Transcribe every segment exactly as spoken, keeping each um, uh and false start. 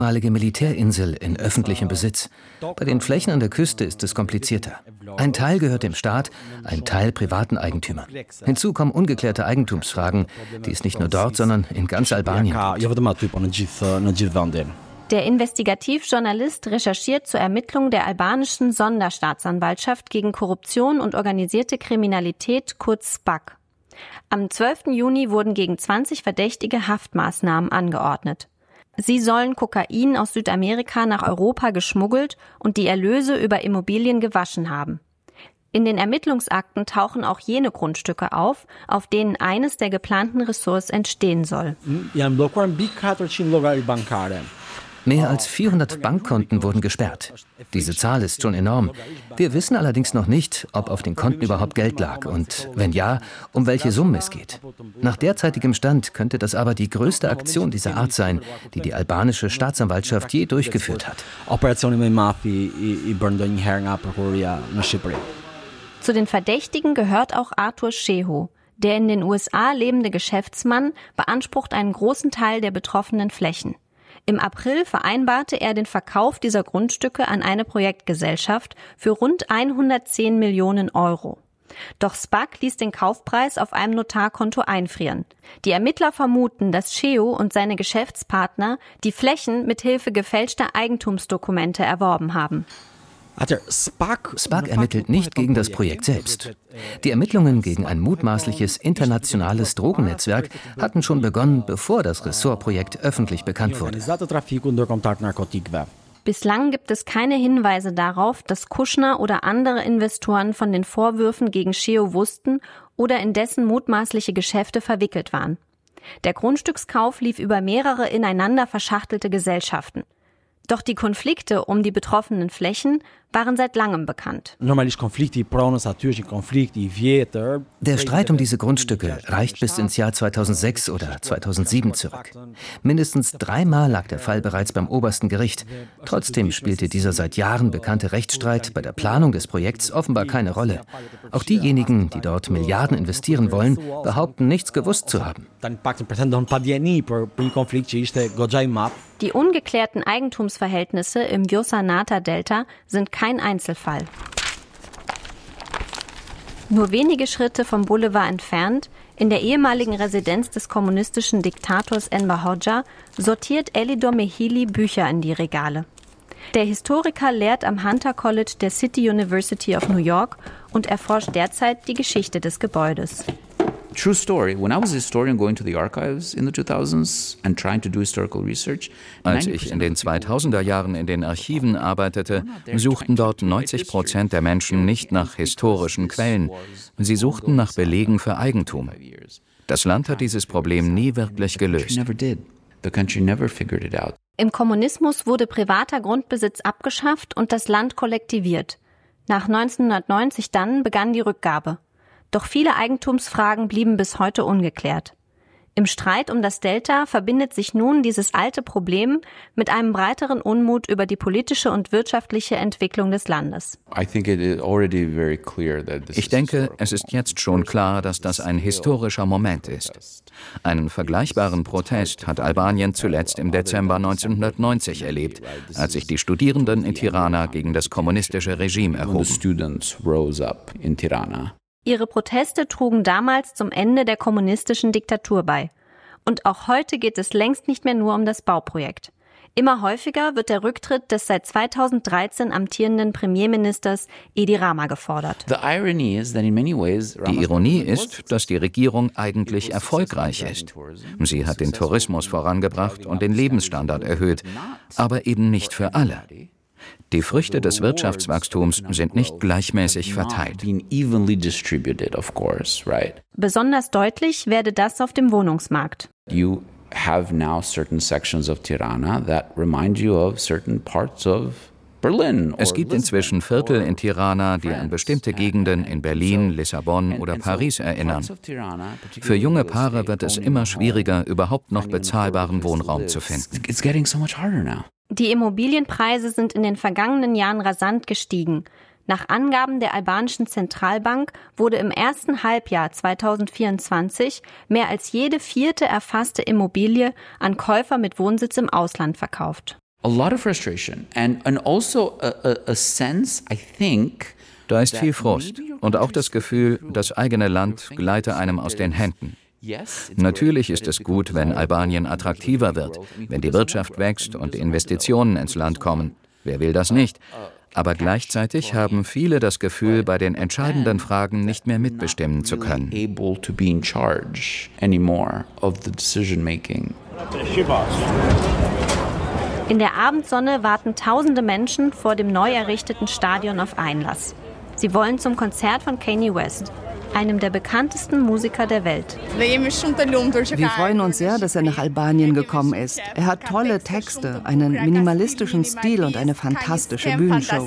ehemalige Militärinsel in öffentlichem Besitz. Bei den Flächen an der Küste ist es komplizierter. Ein Teil gehört dem Staat, ein Teil privaten Eigentümern. Hinzu kommen ungeklärte Eigentumsfragen, die es nicht nur dort, sondern in ganz Albanien gibt. Der Investigativjournalist recherchiert zur Ermittlung der albanischen Sonderstaatsanwaltschaft gegen Korruption und organisierte Kriminalität, kurz SPAK. Am zwölften Juni wurden gegen zwanzig Verdächtige Haftmaßnahmen angeordnet. Sie sollen Kokain aus Südamerika nach Europa geschmuggelt und die Erlöse über Immobilien gewaschen haben. In den Ermittlungsakten tauchen auch jene Grundstücke auf, auf denen eines der geplanten Ressorts entstehen soll. Mehr als vierhundert Bankkonten wurden gesperrt. Diese Zahl ist schon enorm. Wir wissen allerdings noch nicht, ob auf den Konten überhaupt Geld lag und, wenn ja, um welche Summen es geht. Nach derzeitigem Stand könnte das aber die größte Aktion dieser Art sein, die die albanische Staatsanwaltschaft je durchgeführt hat. Zu den Verdächtigen gehört auch Arthur Sheho. Der in den U S A lebende Geschäftsmann beansprucht einen großen Teil der betroffenen Flächen. Im April vereinbarte er den Verkauf dieser Grundstücke an eine Projektgesellschaft für rund hundertzehn Millionen Euro. Doch SPAK ließ den Kaufpreis auf einem Notarkonto einfrieren. Die Ermittler vermuten, dass Sheho und seine Geschäftspartner die Flächen mithilfe gefälschter Eigentumsdokumente erworben haben. SPAK ermittelt nicht gegen das Projekt selbst. Die Ermittlungen gegen ein mutmaßliches internationales Drogennetzwerk hatten schon begonnen, bevor das Ressortprojekt öffentlich bekannt wurde. Bislang gibt es keine Hinweise darauf, dass Kushner oder andere Investoren von den Vorwürfen gegen Sheho wussten oder in dessen mutmaßliche Geschäfte verwickelt waren. Der Grundstückskauf lief über mehrere ineinander verschachtelte Gesellschaften. Doch die Konflikte um die betroffenen Flächen waren seit langem bekannt. Der Streit um diese Grundstücke reicht bis ins Jahr zweitausendsechs oder zweitausendsieben zurück. Mindestens dreimal lag der Fall bereits beim obersten Gericht. Trotzdem spielte dieser seit Jahren bekannte Rechtsstreit bei der Planung des Projekts offenbar keine Rolle. Auch diejenigen, die dort Milliarden investieren wollen, behaupten, nichts gewusst zu haben. Die ungeklärten Eigentumsverhältnisse im Vjosa-Nata-Delta sind kein Einzelfall. Nur wenige Schritte vom Boulevard entfernt, in der ehemaligen Residenz des kommunistischen Diktators Enver Hoxha, sortiert Elidor Mehili Bücher in die Regale. Der Historiker lehrt am Hunter College der City University of New York und erforscht derzeit die Geschichte des Gebäudes. True story. When I was a historian going to the archives in the two thousands and trying to do historical research, als ich in den zweitausender Jahren in den Archiven arbeitete, suchten dort neunzig Prozent der Menschen nicht nach historischen Quellen. Sie suchten nach Belegen für Eigentum. Das Land hat dieses Problem nie wirklich gelöst. Im Kommunismus wurde privater Grundbesitz abgeschafft und das Land kollektiviert. Nach neunzehnhundertneunzig dann begann die Rückgabe. Doch viele Eigentumsfragen blieben bis heute ungeklärt. Im Streit um das Delta verbindet sich nun dieses alte Problem mit einem breiteren Unmut über die politische und wirtschaftliche Entwicklung des Landes. Ich denke, es ist jetzt schon klar, dass das ein historischer Moment ist. Einen vergleichbaren Protest hat Albanien zuletzt im Dezember neunzehnhundertneunzig erlebt, als sich die Studierenden in Tirana gegen das kommunistische Regime erhoben. Ihre Proteste trugen damals zum Ende der kommunistischen Diktatur bei. Und auch heute geht es längst nicht mehr nur um das Bauprojekt. Immer häufiger wird der Rücktritt des seit zweitausenddreizehn amtierenden Premierministers Edi Rama gefordert. Die Ironie ist, dass die Regierung eigentlich erfolgreich ist. Sie hat den Tourismus vorangebracht und den Lebensstandard erhöht, aber eben nicht für alle. Die Früchte des Wirtschaftswachstums sind nicht gleichmäßig verteilt. Besonders deutlich werde das auf dem Wohnungsmarkt. You have now certain sections of Tirana that remind you of certain parts of Berlin. Es gibt inzwischen Viertel in Tirana, die an bestimmte Gegenden in Berlin, Lissabon oder Paris erinnern. Für junge Paare wird es immer schwieriger, überhaupt noch bezahlbaren Wohnraum zu finden. Die Immobilienpreise sind in den vergangenen Jahren rasant gestiegen. Nach Angaben der albanischen Zentralbank wurde im ersten Halbjahr zweitausendvierundzwanzig mehr als jede vierte erfasste Immobilie an Käufer mit Wohnsitz im Ausland verkauft. A lot of frustration and and also a, a, a sense, I think. Da ist viel Frust und auch das Gefühl, das eigene Land gleite einem aus den Händen. Natürlich ist es gut, wenn Albanien attraktiver wird, wenn die Wirtschaft wächst und Investitionen ins Land kommen. Wer will das nicht? Aber gleichzeitig haben viele das Gefühl, bei den entscheidenden Fragen nicht mehr mitbestimmen zu können. In der Abendsonne warten tausende Menschen vor dem neu errichteten Stadion auf Einlass. Sie wollen zum Konzert von Kanye West, einem der bekanntesten Musiker der Welt. Wir freuen uns sehr, dass er nach Albanien gekommen ist. Er hat tolle Texte, einen minimalistischen Stil und eine fantastische Bühnenshow,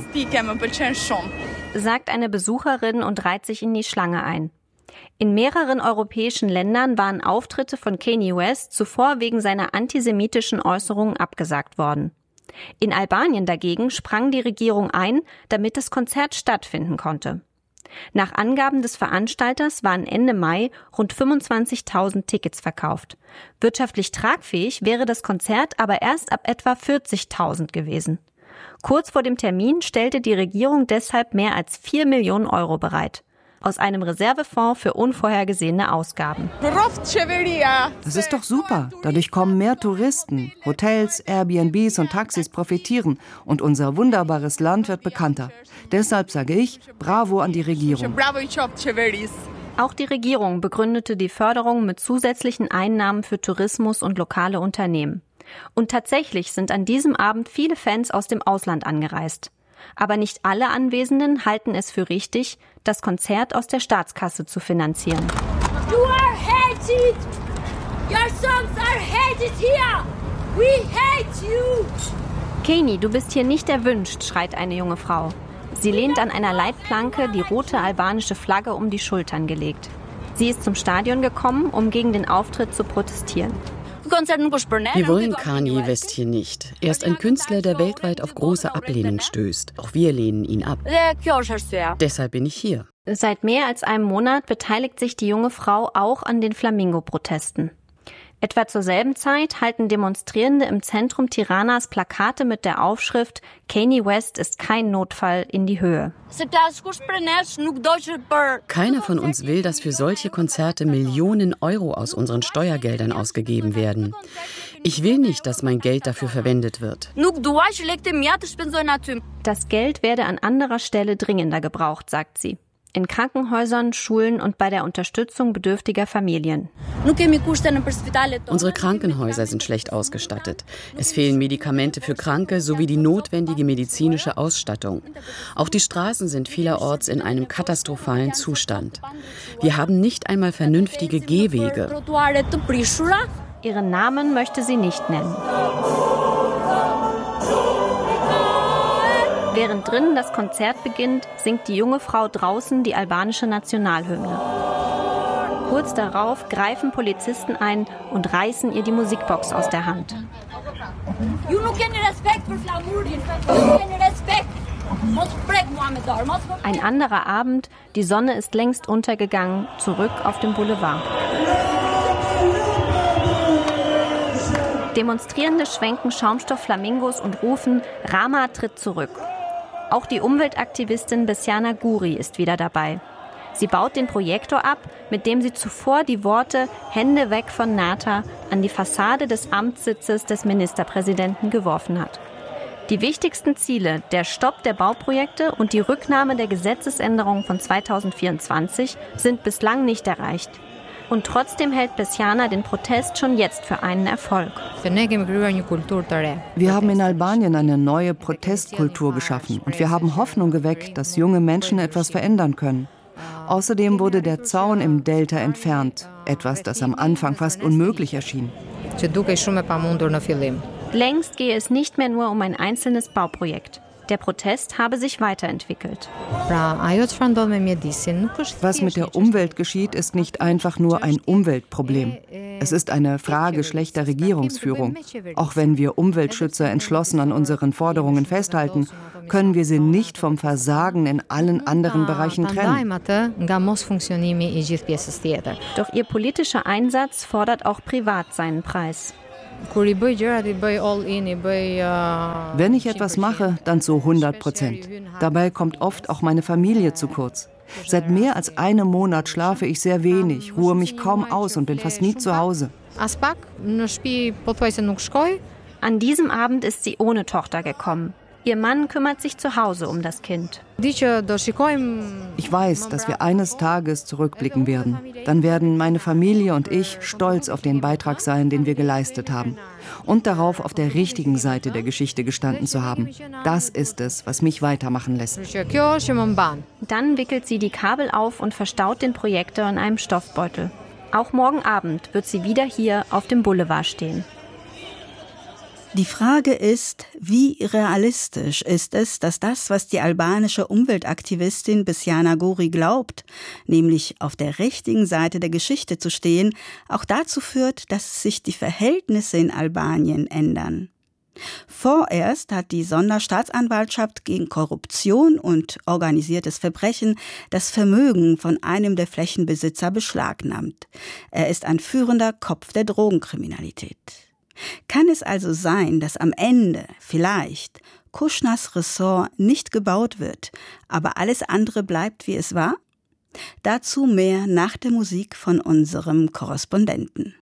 sagt eine Besucherin und reiht sich in die Schlange ein. In mehreren europäischen Ländern waren Auftritte von Kanye West zuvor wegen seiner antisemitischen Äußerungen abgesagt worden. In Albanien dagegen sprang die Regierung ein, damit das Konzert stattfinden konnte. Nach Angaben des Veranstalters waren Ende Mai rund fünfundzwanzigtausend Tickets verkauft. Wirtschaftlich tragfähig wäre das Konzert aber erst ab etwa vierzigtausend gewesen. Kurz vor dem Termin stellte die Regierung deshalb mehr als vier Millionen Euro bereit. Aus einem Reservefonds für unvorhergesehene Ausgaben. Das ist doch super. Dadurch kommen mehr Touristen. Hotels, Airbnbs und Taxis profitieren und unser wunderbares Land wird bekannter. Deshalb sage ich, bravo an die Regierung. Auch die Regierung begründete die Förderung mit zusätzlichen Einnahmen für Tourismus und lokale Unternehmen. Und tatsächlich sind an diesem Abend viele Fans aus dem Ausland angereist. Aber nicht alle Anwesenden halten es für richtig, das Konzert aus der Staatskasse zu finanzieren. You are hated. Your songs are hated here. We hate you. Kanye, du bist hier nicht erwünscht, schreit eine junge Frau. Sie lehnt an einer Leitplanke, die rote albanische Flagge um die Schultern gelegt. Sie ist zum Stadion gekommen, um gegen den Auftritt zu protestieren. Wir wollen Kanye West hier nicht. Er ist ein Künstler, der weltweit auf große Ablehnung stößt. Auch wir lehnen ihn ab. Deshalb bin ich hier. Seit mehr als einem Monat beteiligt sich die junge Frau auch an den Flamingo-Protesten. Etwa zur selben Zeit halten Demonstrierende im Zentrum Tiranas Plakate mit der Aufschrift Kanye West ist kein Notfall in die Höhe. Keiner von uns will, dass für solche Konzerte Millionen Euro aus unseren Steuergeldern ausgegeben werden. Ich will nicht, dass mein Geld dafür verwendet wird. Das Geld werde an anderer Stelle dringender gebraucht, sagt sie. In Krankenhäusern, Schulen und bei der Unterstützung bedürftiger Familien. Unsere Krankenhäuser sind schlecht ausgestattet. Es fehlen Medikamente für Kranke sowie die notwendige medizinische Ausstattung. Auch die Straßen sind vielerorts in einem katastrophalen Zustand. Wir haben nicht einmal vernünftige Gehwege. Ihren Namen möchte sie nicht nennen. Während drinnen das Konzert beginnt, singt die junge Frau draußen die albanische Nationalhymne. Kurz darauf greifen Polizisten ein und reißen ihr die Musikbox aus der Hand. Ein anderer Abend, die Sonne ist längst untergegangen, zurück auf dem Boulevard. Demonstrierende schwenken Schaumstoffflamingos und rufen, Rama tritt zurück. Auch die Umweltaktivistin Besiana Guri ist wieder dabei. Sie baut den Projektor ab, mit dem sie zuvor die Worte Hände weg von Nata an die Fassade des Amtssitzes des Ministerpräsidenten geworfen hat. Die wichtigsten Ziele, der Stopp der Bauprojekte und die Rücknahme der Gesetzesänderung von zweitausendvierundzwanzig, sind bislang nicht erreicht. Und trotzdem hält Besiana den Protest schon jetzt für einen Erfolg. Wir haben in Albanien eine neue Protestkultur geschaffen und wir haben Hoffnung geweckt, dass junge Menschen etwas verändern können. Außerdem wurde der Zaun im Delta entfernt, etwas, das am Anfang fast unmöglich erschien. Längst gehe es nicht mehr nur um ein einzelnes Bauprojekt. Der Protest habe sich weiterentwickelt. Was mit der Umwelt geschieht, ist nicht einfach nur ein Umweltproblem. Es ist eine Frage schlechter Regierungsführung. Auch wenn wir Umweltschützer entschlossen an unseren Forderungen festhalten, können wir sie nicht vom Versagen in allen anderen Bereichen trennen. Doch ihr politischer Einsatz fordert auch privat seinen Preis. Wenn ich etwas mache, dann zu hundert Prozent. Dabei kommt oft auch meine Familie zu kurz. Seit mehr als einem Monat schlafe ich sehr wenig, ruhe mich kaum aus und bin fast nie zu Hause. An diesem Abend ist sie ohne Tochter gekommen. Ihr Mann kümmert sich zu Hause um das Kind. Ich weiß, dass wir eines Tages zurückblicken werden. Dann werden meine Familie und ich stolz auf den Beitrag sein, den wir geleistet haben. Und darauf, auf der richtigen Seite der Geschichte gestanden zu haben. Das ist es, was mich weitermachen lässt. Dann wickelt sie die Kabel auf und verstaut den Projektor in einem Stoffbeutel. Auch morgen Abend wird sie wieder hier auf dem Boulevard stehen. Die Frage ist, wie realistisch ist es, dass das, was die albanische Umweltaktivistin Besiana Gori glaubt, nämlich auf der richtigen Seite der Geschichte zu stehen, auch dazu führt, dass sich die Verhältnisse in Albanien ändern. Vorerst hat die Sonderstaatsanwaltschaft gegen Korruption und organisiertes Verbrechen das Vermögen von einem der Flächenbesitzer beschlagnahmt. Er ist ein führender Kopf der Drogenkriminalität. Kann es also sein, dass am Ende vielleicht Kushners Ressort nicht gebaut wird, aber alles andere bleibt, wie es war? Dazu mehr nach der Musik von unserem Korrespondenten.